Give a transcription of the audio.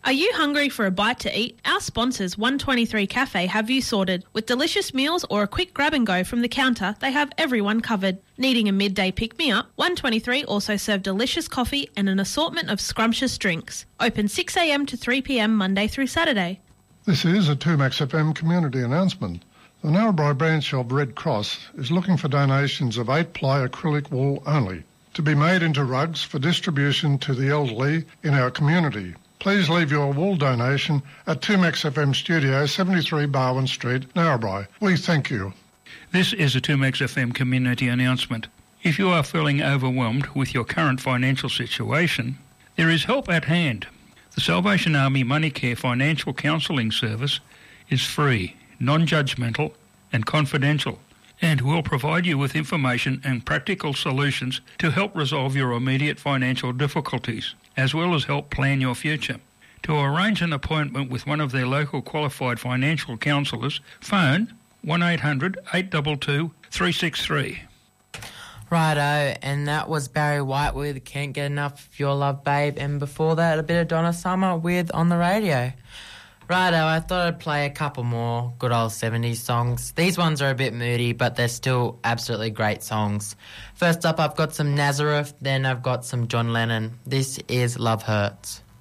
Are you hungry for a bite to eat? Our sponsors, 123 Cafe, have you sorted. With delicious meals or a quick grab and go from the counter, they have everyone covered. Needing a midday pick-me-up? 123 also serve delicious coffee and an assortment of scrumptious drinks. Open 6am to 3pm Monday through Saturday. This is a 2Max FM community announcement. The Narrabri branch of Red Cross is looking for donations of 8-ply acrylic wool only, to be made into rugs for distribution to the elderly in our community. Please leave your wool donation at 2Max FM Studio, 73 Barwon Street, Narrabri. We thank you. This is a 2Max FM community announcement. If you are feeling overwhelmed with your current financial situation, there is help at hand. The Salvation Army MoneyCare Financial Counselling Service is free, non-judgmental and confidential, and will provide you with information and practical solutions to help resolve your immediate financial difficulties, as well as help plan your future. To arrange an appointment with one of their local qualified financial counsellors, phone 1800 822 363. Righto, and that was Barry White with Can't Get Enough of Your Love, Babe, and before that a bit of Donna Summer with On the Radio. Righto, I thought I'd play a couple more good old 70s songs. These ones are a bit moody, but they're still absolutely great songs. First up, I've got some Nazareth, then I've got some John Lennon. This is Love Hurts.